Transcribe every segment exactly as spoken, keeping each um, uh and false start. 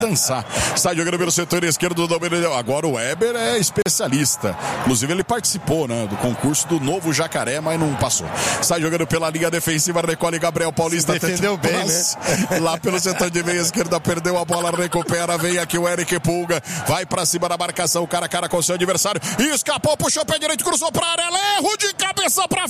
dançar. Sai jogando pelo setor esquerdo do domínio. Agora o Weber é especialista. Inclusive ele participou, né, do concurso do Novo Jacaré, mas não passou. Sai jogando pela linha defensiva, recolhe Gabriel Paulista. Se defendeu bem, mas, né? Lá pelo setor de meia esquerda, perdeu a bola, recupera, vem aqui o Eric Pulga, vai pra cima da marcação, cara a cara com o seu adversário, escapou, puxou o pé direito, cruzou pra área, erro de cabeça pra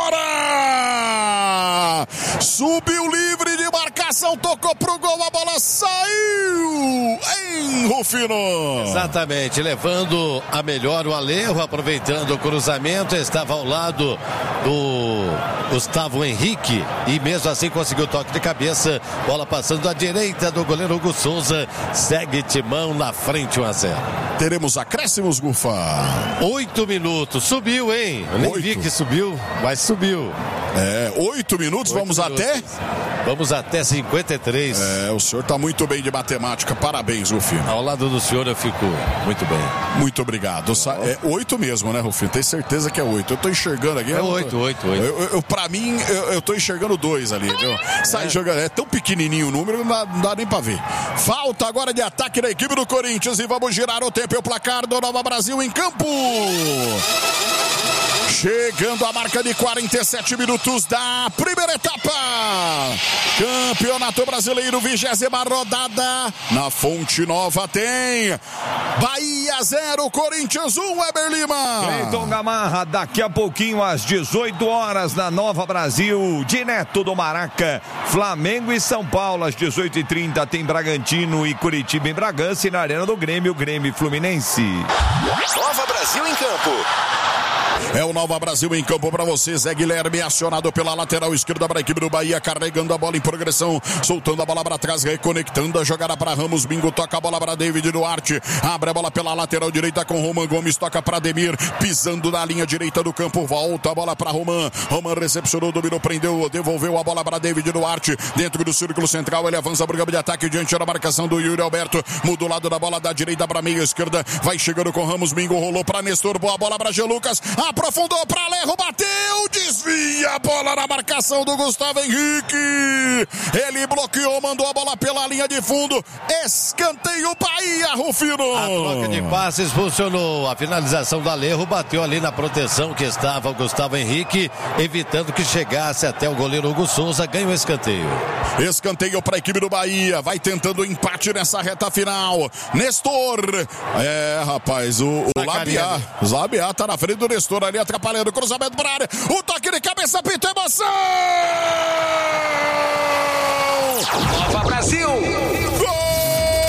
fora! Subiu livre de marcação, tocou pro gol, a bola saiu! Em Rufino. Exatamente, levando a melhor o Alejo, aproveitando o cruzamento, estava ao lado do Gustavo Henrique e mesmo assim conseguiu o toque de cabeça, bola passando à direita do goleiro Hugo Souza, segue Timão na frente, um a zero. Teremos acréscimos, Gufa. Oito minutos, subiu, hein? Eu nem Oito. vi que subiu, mas subiu. É, oito minutos, Oito vamos minutos. até... Vamos até cinquenta e três. É, o senhor tá muito bem de matemática, parabéns, Rufino. Ao lado do senhor eu fico muito bem. Muito obrigado. É oito mesmo, né, Rufino? Tem certeza que é oito. Eu tô enxergando aqui. É oito, oito, oito. Eu, eu, pra mim, eu, eu tô enxergando dois ali, viu? Sai é. jogando. É tão pequenininho o número, não dá, não dá nem pra ver. Falta agora de ataque da equipe do Corinthians e vamos girar o tempo e o placar do Nova Brasil em campo. Chegando a marca de quarenta e sete minutos da primeira etapa. Campeonato Brasileiro, vigésima rodada. Na Fonte Nova tem Bahia zero, Corinthians um, Weber Lima. Cleiton Gamarra, daqui a pouquinho às dezoito horas na Nova Brasil, direto do Maraca, Flamengo e São Paulo. Às dezoito e trinta tem Bragantino e Curitiba em Bragança, e na Arena do Grêmio, Grêmio e Fluminense. Nova Brasil em campo. É o Nova Brasil em campo para você. Zé Guilherme acionado pela lateral esquerda para a equipe do Bahia, carregando a bola em progressão, soltando a bola para trás, reconectando a jogada para Ramos. Bingo toca a bola para David Duarte, abre a bola pela lateral direita com Roman Gomes, toca para Ademir, pisando na linha direita do campo, volta a bola para Roman. Roman recepcionou, dominou, prendeu, devolveu a bola para David Duarte, dentro do círculo central, ele avança para o campo de ataque diante da marcação do Yuri Alberto, muda o lado da bola da direita para meia esquerda, vai chegando com Ramos. Bingo rolou para Nestor, boa bola para G. Lucas, aprofundou para Alejo, bateu, desvia a bola na marcação do Gustavo Henrique, ele bloqueou, mandou a bola pela linha de fundo, escanteio Bahia, Rufino. A troca de passes funcionou, a finalização do Alejo bateu ali na proteção que estava o Gustavo Henrique, evitando que chegasse até o goleiro Hugo Souza, ganha o escanteio. Escanteio para a equipe do Bahia, vai tentando o empate nessa reta final. Nestor, é rapaz, o, o Labiá, o Labiá tá na frente do Nestor ali, atrapalhando o cruzamento para a área, o toque de cabeça, pintou emoção! Nova Brasil.